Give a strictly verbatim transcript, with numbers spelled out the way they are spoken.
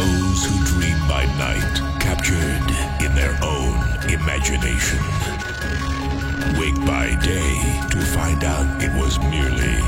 those who dream by night, captured in their own imagination, wake by day to find out it was merely